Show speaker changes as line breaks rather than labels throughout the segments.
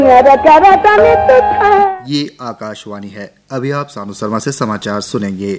ये आकाशवाणी है। अभी आप सानू शर्मा से समाचार सुनेंगे।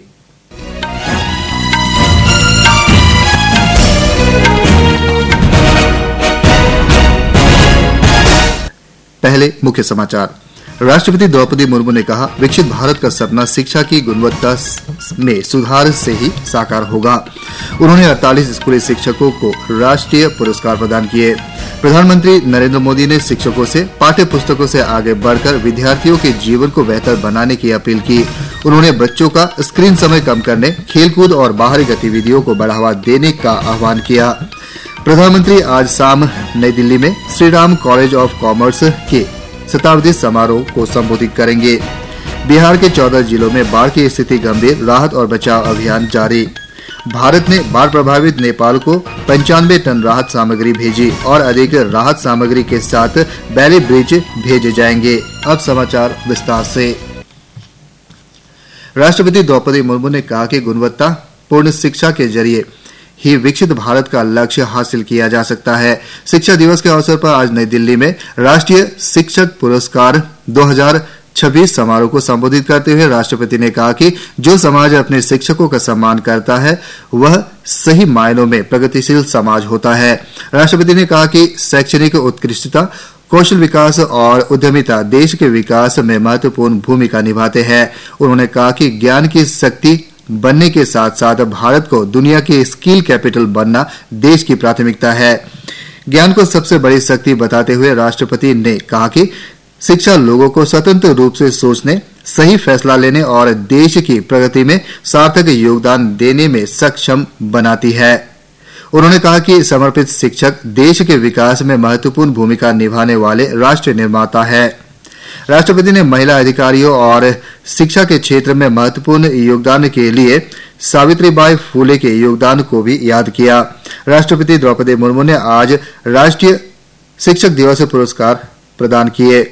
पहले मुख्य समाचार। राष्ट्रपति द्रौपदी मुर्मू ने कहा, विकसित भारत का सपना शिक्षा की गुणवत्ता में सुधार से ही साकार होगा। उन्होंने 48 स्कूली शिक्षकों को राष्ट्रीय पुरस्कार प्रदान किए। प्रधानमंत्री नरेंद्र मोदी ने शिक्षकों से पाठ्य पुस्तकों से आगे बढ़कर विद्यार्थियों के जीवन को बेहतर बनाने की अपील की। उन्होंने बच्चों का स्क्रीन समय कम करने, खेलकूद और बाहरी गतिविधियों को बढ़ावा देने का आह्वान किया। प्रधानमंत्री आज शाम नई दिल्ली में Shri Ram college of commerce के शताब्दी समारोह को संबोधित करेंगे। बिहार के 14 जिलों में बाढ़ की स्थिति गंभीर, राहत और बचाव अभियान जारी। भारत ने बाढ़ प्रभावित नेपाल को 95 टन राहत सामग्री भेजी और अधिक राहत सामग्री के साथ बैली ब्रिज भेजे जाएंगे। अब समाचार विस्तार से। राष्ट्रपति द्रौपदी मुर्मू ने कहा कि गुणवत्ता पूर्ण शिक्षा के जरिए ही विकसित भारत का लक्ष्य हासिल किया जा सकता है। शिक्षा दिवस के अवसर पर आज नई दिल्ली में राष्ट्रीय शिक्षक पुरस्कार 2026 समारोह को संबोधित करते हुए राष्ट्रपति ने कहा कि जो समाज अपने शिक्षकों का सम्मान करता है वह सही मायनों में प्रगतिशील समाज होता है। राष्ट्रपति ने कहा कि शैक्षणिक उत्कृष्टता, कौशल विकास और उद्यमिता देश के विकास में महत्वपूर्ण भूमिका निभाते हैं। उन्होंने कहा कि ज्ञान की शक्ति बनने के साथ साथ भारत को दुनिया की स्किल कैपिटल बनना देश की प्राथमिकता है। ज्ञान को सबसे बड़ी शक्ति बताते हुए राष्ट्रपति ने कहा कि शिक्षा लोगों को स्वतंत्र रूप से सोचने, सही फैसला लेने और देश की प्रगति में सार्थक योगदान देने में सक्षम बनाती है। उन्होंने कहा कि समर्पित शिक्षक देश के विकास में महत्वपूर्ण भूमिका निभाने वाले राष्ट्र निर्माता है। राष्ट्रपति ने महिला अधिकारियों और शिक्षा के क्षेत्र में महत्वपूर्ण योगदान के लिए सावित्रीबाई फुले के योगदान को भी याद किया। राष्ट्रपति द्रौपदी मुर्मू ने आज राष्ट्रीय शिक्षक दिवस पुरस्कार प्रदान किए।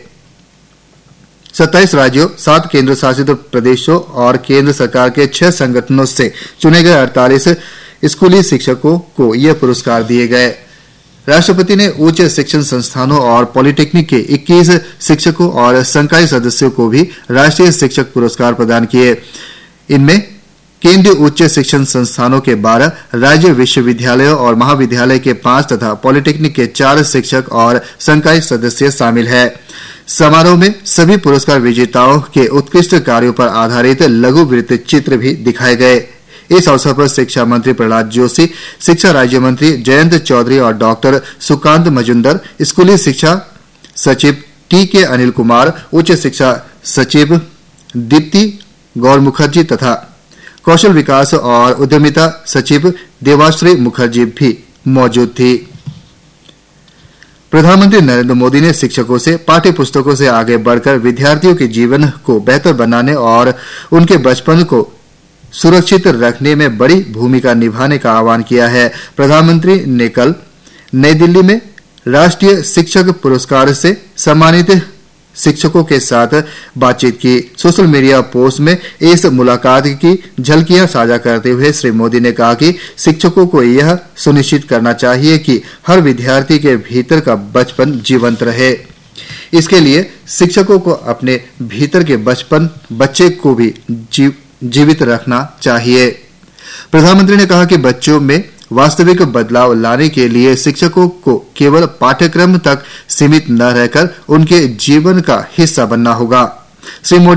27 राज्यों, 7 केंद्र शासित प्रदेशों और केंद्र सरकार के 6 संगठनों से चुने गए 48 स्कूली शिक्षकों को ये पुरस्कार दिए गए। राष्ट्रपति ने उच्च शिक्षण संस्थानों और पॉलिटेक्निक के 21 शिक्षकों और संकाय सदस्यों को भी राष्ट्रीय शिक्षक पुरस्कार प्रदान किए। इनमें केंद्रीय उच्च शिक्षण संस्थानों के 12, राज्य विश्वविद्यालयों और महाविद्यालय के 5 तथा पॉलिटेक्निक के 4 शिक्षक और संकाय सदस्य शामिल हैं। समारोह में सभी पुरस्कार विजेताओं के उत्कृष्ट कार्यों पर आधारित लघु वृत्त चित्र भी दिखाए गए। इस अवसर पर शिक्षा मंत्री प्रहलाद जोशी, शिक्षा राज्य मंत्री जयंत चौधरी और डॉक्टर सुकांत मजुमदार, स्कूली शिक्षा सचिव टी.के. अनिल कुमार, उच्च शिक्षा सचिव दीप्ति गौर मुखर्जी तथा कौशल विकास और उद्यमिता सचिव देवाश्री मुखर्जी भी मौजूद थी। प्रधानमंत्री नरेंद्र मोदी ने शिक्षकों से पाठ्य पुस्तकों से आगे बढ़कर विद्यार्थियों के जीवन को बेहतर बनाने और उनके बचपन को सुरक्षित रखने में बड़ी भूमिका निभाने का आह्वान किया है। प्रधानमंत्री ने कल नई दिल्ली में राष्ट्रीय शिक्षक पुरस्कार से सम्मानित शिक्षकों के साथ बातचीत की। सोशल मीडिया पोस्ट में इस मुलाकात की झलकियां साझा करते हुए श्री मोदी ने कहा कि शिक्षकों को यह सुनिश्चित करना चाहिए कि हर विद्यार्थी के भीतर का बचपन जीवंत रहे। इसके लिए शिक्षकों को अपने भीतर के बच्चे को भी जीवित रखना चाहिए। प्रधानमंत्री ने कहा कि बच्चों में वास्तविक बदलाव लाने के लिए शिक्षकों को केवल पाठ्यक्रम तक सीमित न रहकर उनके जीवन का हिस्सा बनना होगा। श्री मोदी